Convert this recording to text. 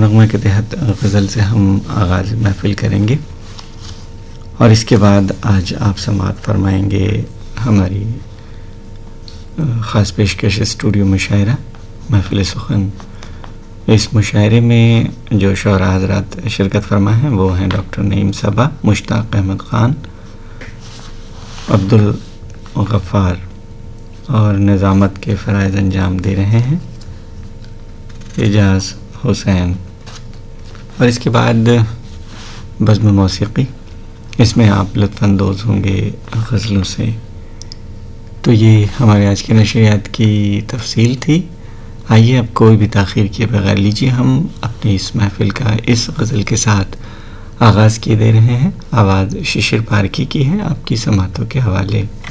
नगमा के तहत गज़ल से हम आगाज़ महफ़िल करेंगे और इसके बाद आज आप समाअत फरमाएंगे हमारी ख़ास पेशकश स्टूडियो मुशायरा महफ़िल सुख़न। इस मुशायरे में जो शोरा हज़रात शिरकत फरमा हैं वो हैं डॉक्टर नईम सबा, मुश्ताक अहमद ख़ान, अब्दुल गफ़ार और निज़ामत के फ़राइज़ अंजाम दे रहे हैं एजाज़ हुसैन। और इसके बाद बज़्म मौसीक़ी, इसमें आप लुत्फ़अंदोज़ होंगे गज़लों से। तो ये हमारे आज के नशरियात की तफसील थी। आइए अब कोई भी ताख़ीर किए बगैर लीजिए हम अपनी इस महफ़िल का इस गज़ल के साथ आगाज़ किए दे रहे हैं। आवाज़ शिशिर पारकी की है, आपकी समातों के हवाले।